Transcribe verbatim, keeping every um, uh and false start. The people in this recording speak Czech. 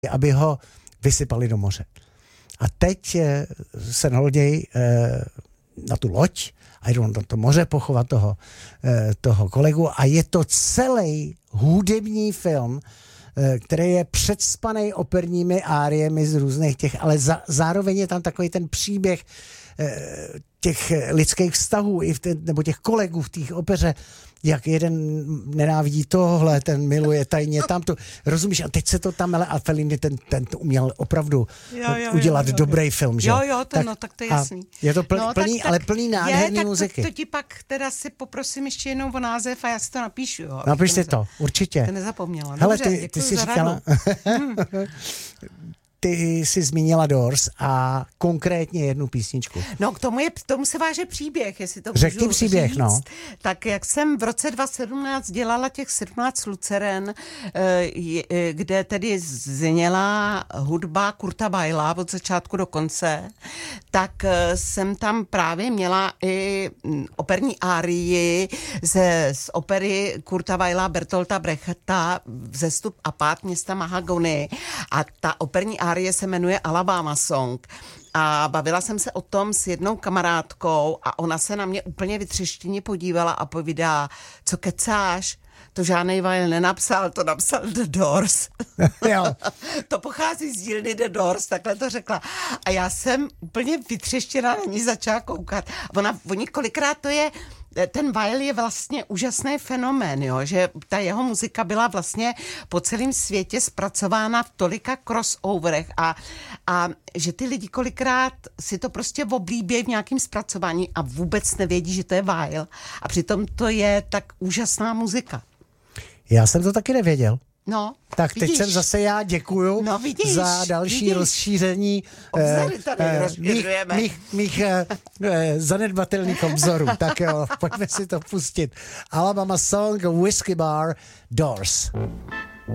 aby ho vysypali do moře. A teď se naloděj na tu loď a jdou na to moře pochovat toho, toho kolegu a je to celý hudební film, který je předspanej operními áriemi z různých těch, ale za, zároveň je tam takový ten příběh těch lidských vztahů i v ten, nebo těch kolegů v té opeře, jak jeden nenávidí tohle, ten miluje tajně tamto. Rozumíš? A teď se to tam, ale a Fellini ten, ten to uměl opravdu jo, jo, udělat jo, jo, dobrý jo. film, že? Jo, jo, to, tak, no, tak to je jasný. Je to pl, no, plný, tak, ale tak, plný nádherný je, muziky. To, to ti pak teda si poprosím ještě jednou o název a já si to napíšu. Jo, Napiš si to, určitě. To nezapomněla. Hele, Dobře, ty, ty jsi za říkala... hmm. Ty jsi zmínila Doors a konkrétně jednu písničku. No k tomu, je, k tomu se váže příběh, jestli to Řekni můžu příběh, říct. no. Tak jak jsem v roce dva tisíce sedmnáct dělala těch sedmnáct luceren, kde tedy zněla hudba Kurta Weila od začátku do konce, tak jsem tam právě měla i operní árii ze, z opery Kurta Weila Bertolta Brechta Vzestup a pád města Mahagony. A ta operní árie se jmenuje Alabama Song. A bavila jsem se o tom s jednou kamarádkou a ona se na mě úplně vytřeštěně podívala a povídá, co kecáš? To žádnej Weil nenapsal, to napsal The Doors. Jo. To pochází z dílny The Doors, takhle to řekla. A já jsem úplně vytřeštěná na ní začala koukat. Ona, oni kolikrát to je, ten Weil je vlastně úžasný fenomén, jo? Že ta jeho muzika byla vlastně po celém světě zpracována v tolika crossoverech a, a že ty lidi kolikrát si to prostě oblíbí v nějakém zpracování a vůbec nevědí, že to je Weil. A přitom to je tak úžasná muzika. Já jsem to taky nevěděl. No, tak vidíš. Teď jsem zase já děkuju no, vidíš, za další vidíš. rozšíření Obzory tady eh, mých, mých, mých eh, zanedbatelných obzorů. Tak jo, pojďme si to pustit. Alabama Song, Whiskey Bar, Doors.